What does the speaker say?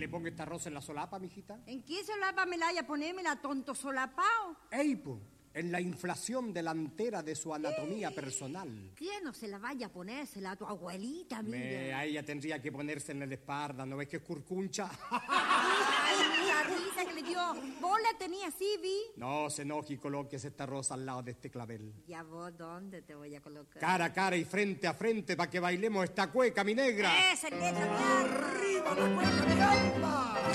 le ponga esta rosa en la solapa, mijita? ¿En qué solapa me la haya ponémela, tonto solapao? Eipo, en la inflación delantera de su anatomía personal. ¿Quién no se la vaya a ponérsela a tu abuelita, mira? A ella tendría que ponerse en la espalda, ¿no ves que es curcuncha? Ay, la risa que le dio. ¿Vos la tenías así, vi? No se enoje y coloques esta rosa al lado de este clavel. ¿Ya vos dónde te voy a colocar? Cara a cara y frente a frente para que bailemos esta cueca, mi negra. ¡Ese, que cambiar! ¡Arriba la cueca, mi alma!